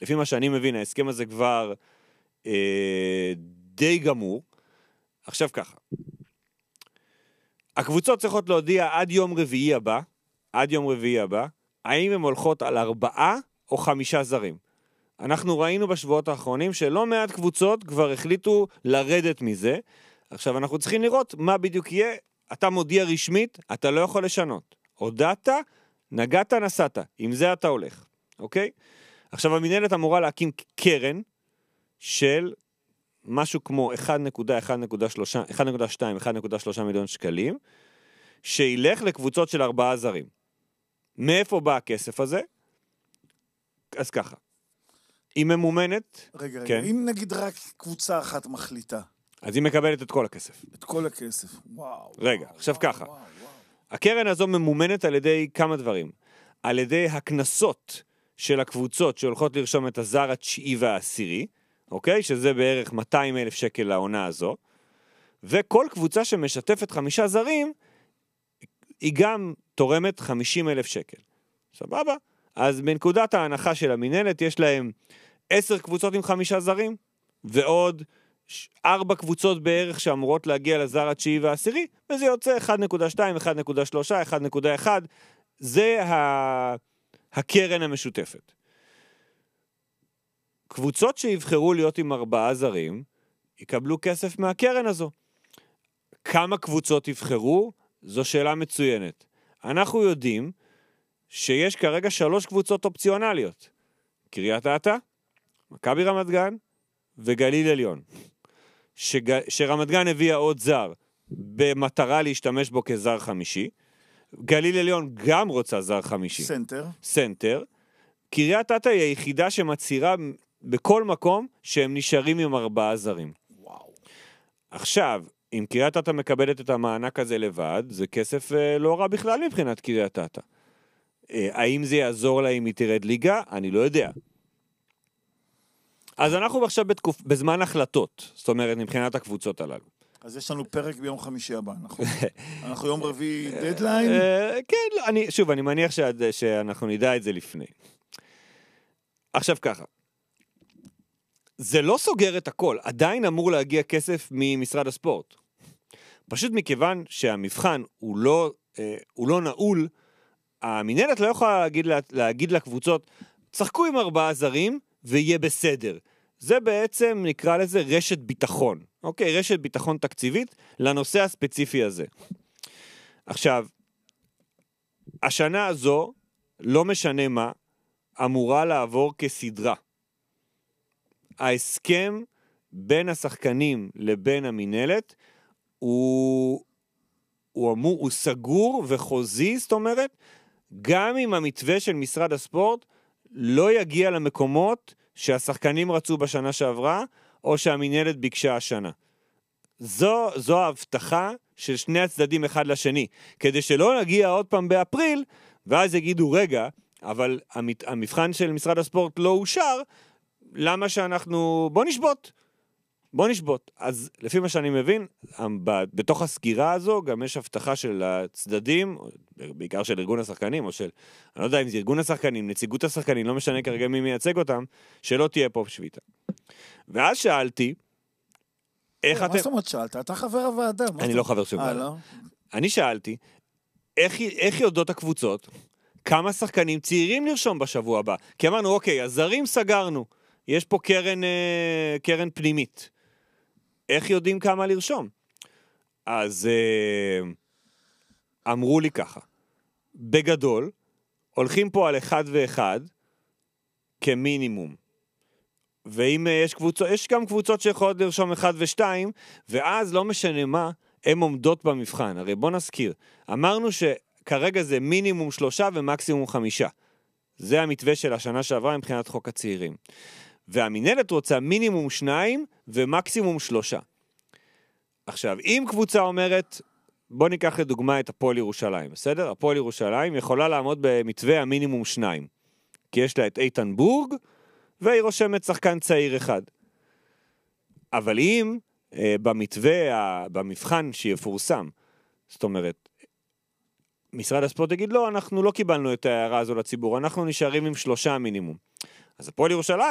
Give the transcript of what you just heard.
לפי מה שאני מבין, ההסכם הזה כבר די גמור. עכשיו ככה, הקבוצות צריכות להודיע עד יום רביעי הבא, האם הן הולכות על 4 או 5 זרים. אנחנו ראינו בשבועות האחרונים שלא מעט קבוצות כבר החליטו לרדת מזה. עכשיו אנחנו צריכים לראות מה בדיוק יהיה. אתה מודיע רשמית, אתה לא יכול לשנות. הודעת, נגעת, נסעת. עם זה אתה הולך. אוקיי? עכשיו המנהלת אמורה להקים קרן של משהו כמו 1.3 מיליון שקלים, שילך לקבוצות של 4 זרים. מאיפה בא הכסף הזה? אז ככה. היא ממומנת. רגע, כן. אם נגיד רק קבוצה אחת מחליטה. אז היא מקבלת את כל הכסף. את כל הכסף, וואו. רגע, עכשיו ככה. וואו. הקרן הזו ממומנת על ידי כמה דברים. על ידי הכנסות של הקבוצות שהולכות לרשום את הזר התשיעי והעשירי, אוקיי? שזה בערך 200,000 שקל לעונה הזו. וכל קבוצה שמשתפת 5 זרים, היא גם תורמת 50,000 שקל. סבבה? אז בנקודת ההנחה של המנהלת יש להם 10 קבוצות עם 5 זרים, ועוד 4 קבוצות בערך שאמורות להגיע לזר התשיעי והעשירי, וזה יוצא 1.2, 1.3, 1.1, זה הקרן המשותפת. קבוצות שיבחרו להיות עם 4 זרים, יקבלו כסף מהקרן הזו. כמה קבוצות יבחרו? זו שאלה מצוינת. אנחנו יודעים שיש כרגע 3 קבוצות אופציונליות. קריית אתא, מכבי רמת גן וגליל עליון. שרמת גן הביאה עוד זר במטרה להשתמש בו כזר חמישי. גליל עליון גם רוצה זר חמישי. סנטר. קריית אתא היא היחידה שמצהירה בכל מקום שהם נשארים עם 4 זרים. וואו. עכשיו, אם קריית אתא מקבלת את המענק הזה לבד, זה כסף לא רע בכלל מבחינת קריית אתא. האם זה יעזור לה אם היא תרד ליגה? אני לא יודע. אז אנחנו עכשיו בזמן החלטות, זאת אומרת, מבחינת הקבוצות הללו. אז יש לנו פרק ביום חמישי הבא, אנחנו יום רביעי דדליין? כן, שוב, אני מניח שאנחנו נדע את זה לפני. עכשיו ככה, זה לא סוגר את הכל, עדיין אמור להגיע כסף ממשרד הספורט. פשוט מכיוון שהמבחן הוא לא נעול, המנהלת לא יכולה להגיד לקבוצות, צחקו עם 4 זרים ויהיה בסדר. זה בעצם נקרא לזה רשת ביטחון. אוקיי, רשת ביטחון תקציבית לנושא הספציפי הזה. עכשיו, השנה הזו, לא משנה מה, אמורה לעבור כסדרה. ההסכם בין השחקנים לבין המנהלת הוא סגור וחוזי, זאת אומרת, גם אם המתווה של משרד הספורט לא יגיע למקומות שהשחקנים רצו בשנה שעברה, או שהמנהלת ביקשה השנה. זו ההבטחה של שני הצדדים אחד לשני, כדי שלא נגיע עוד פעם באפריל, ואז יגידו, רגע, אבל המבחן של משרד הספורט לא אושר, למה שאנחנו, בוא נשבות. אז לפי מה שאני מבין, בתוך הסגירה הזו גם יש הבטחה של הצדדים, בעיקר של ארגון השחקנים, או של, אני לא יודע אם זה ארגון השחקנים, נציגות השחקנים, לא משנה כרגע מי מייצג אותם, שלא תהיה פה שביתה. ואז שאלתי, איך אתם... מה זאת אומרת שאלת? אתה חבר הוועדה. אני לא חבר של ועדה. לא? אני שאלתי, איך יודעות הקבוצות, כמה שחקנים צעירים לרשום בשבוע הבא? כי אמרנו, אוקיי, הזרים סגרנו, יש פה קרן פנימית. איך יודעים כמה לרשום? אז אמרו לי ככה, בגדול, הולכים פה על 1 ו1 כמינימום. ואם יש קבוצות, יש גם קבוצות שיכולות לרשום 1 ו2, ואז לא משנה מה, הן עומדות במבחן. הרי בוא נזכיר, אמרנו שכרגע זה מינימום 3 ומקסימום 5. זה המתווה של השנה שעברה מבחינת חוק הצעירים. והמנהלת רוצה מינימום 2 ומקסימום 3. עכשיו, אם קבוצה אומרת, בוא ניקח לדוגמה את הפועל ירושלים, בסדר? הפועל ירושלים יכולה לעמוד במתווה המינימום 2, כי יש לה את איתן בורג, והיא רושמת שחקן צעיר 1. אבל אם במבחן שיפורסם, זאת אומרת, משרד הספורט יגיד, לא, אנחנו לא קיבלנו את ההערה הזו לציבור, אנחנו נשארים עם 3 מינימום. אז הפועל ירושלים